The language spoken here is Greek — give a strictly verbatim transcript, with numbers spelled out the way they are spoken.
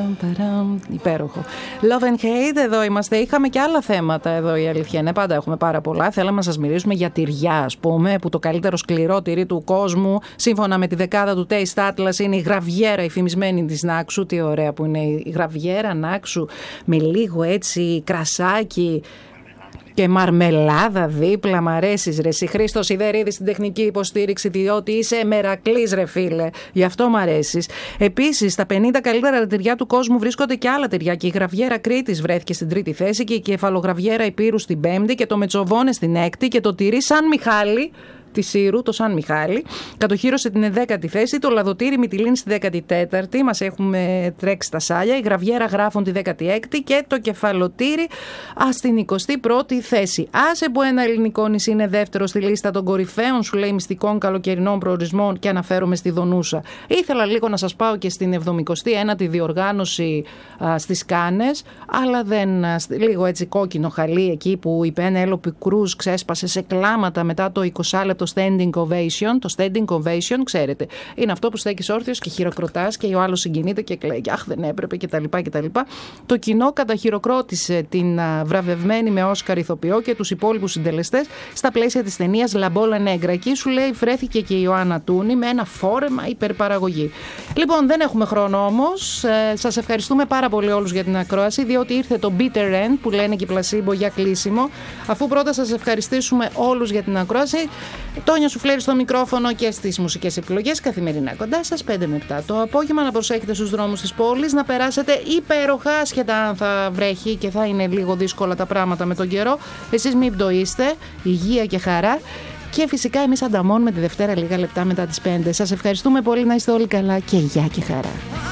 Υπέροχο. Love and hate, εδώ είμαστε. Είχαμε και άλλα θέματα εδώ, η αλήθεια είναι. Πάντα έχουμε πάρα πολλά. Θέλαμε να σας μιλήσουμε για τυριά, ας πούμε, που το καλύτερο σκληρό τυρί του κόσμου, σύμφωνα με τη δεκάδα του Taste Atlas, είναι η γραβιέρα, η φημισμένη της Νάξου. Τι ωραία που είναι η γραβιέρα Νάξου, με λίγο έτσι κρασάκι και μαρμελάδα δίπλα. Μ' αρέσεις ρε εσύ. Χρήστος Σιδερίδης στην τεχνική υποστήριξη, διότι είσαι μερακλής ρε φίλε. Γι' αυτό μ' αρέσεις. Επίσης, στα πενήντα καλύτερα τυριά του κόσμου βρίσκονται και άλλα τυριά. Και η γραβιέρα Κρήτης βρέθηκε στην τρίτη θέση, και η κεφαλογραβιέρα Υπήρου στην πέμπτη, και το μετσοβόνε στην έκτη, και το τυρί Σαν Μιχάλη τη Σύρου, το Σαν Μιχάλη, κατοχύρωσε την δέκατη θέση, το λαδοτήρι Μυτιλίνη στη δέκατη τέταρτη, μας έχουμε τρέξει τα σάλια, η γραβιέρα Γράφων τη δέκατη έκτη και το κεφαλοτήρι α, στην εικοστή πρώτη θέση. Άσε που ένα ελληνικό νησί είναι δεύτερο στη λίστα των κορυφαίων, σου λέει, μυστικών καλοκαιρινών προορισμών, και αναφέρομαι στη Δονούσα. Ήθελα λίγο να σας πάω και στην εβδομηκοστή ένατη διοργάνωση α, στις Κάνες, αλλά δεν, α, λίγο έτσι κόκκινο χαλί εκεί που η Πένελοπη Κρούζ ξέσπασε σε κλάματα μετά το είκοσι λεπτό standing ovation. Το standing ovation, ξέρετε, είναι αυτό που στέκεις όρθιος και χειροκροτάς και ο άλλος συγκινείται και κλαίει. Αχ, δεν έπρεπε κτλ. κτλ. Το κοινό καταχειροκρότησε την βραβευμένη με Όσκαρ ηθοποιό και τους υπόλοιπους συντελεστές στα πλαίσια της ταινίας La Bola Negra. Εκεί, σου λέει, βρέθηκε και η Ιωάννα Τούνη με ένα φόρεμα υπερπαραγωγή. Λοιπόν, δεν έχουμε χρόνο όμως. Ε, σας ευχαριστούμε πάρα πολύ όλους για την ακρόαση, διότι ήρθε το Bitter End που λένε και οι Πλασίμπο για κλείσιμο. Αφού πρώτα σας ευχαριστήσουμε όλους για την ακρόαση, Τόνια Σουφλέρη στο μικρόφωνο και στις μουσικές επιλογές, καθημερινά κοντά σας πέντε με επτά το απόγευμα. Να προσέχετε στους δρόμους της πόλης, να περάσετε υπέροχα, άσχετα αν θα βρέχει και θα είναι λίγο δύσκολα τα πράγματα με τον καιρό. Εσείς μην πτωείστε, υγεία και χαρά. Και φυσικά εμείς ανταμώνουμε τη Δευτέρα λίγα λεπτά μετά τις πέντε. Σας ευχαριστούμε πολύ, να είστε όλοι καλά και γεια και χαρά.